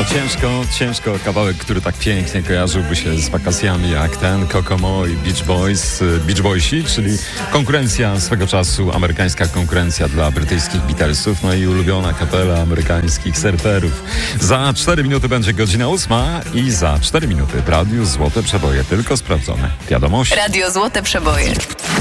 Ciężko kawałek, który tak pięknie kojarzyłby się z wakacjami jak ten Kokomo i Beach Boysi, czyli konkurencja swego czasu, amerykańska konkurencja dla brytyjskich Beatlesów, no i ulubiona kapela amerykańskich surferów. Za 4 minuty będzie godzina 8 i za 4 minuty w Radiu Złote Przeboje, tylko sprawdzone wiadomości. Radio Złote Przeboje.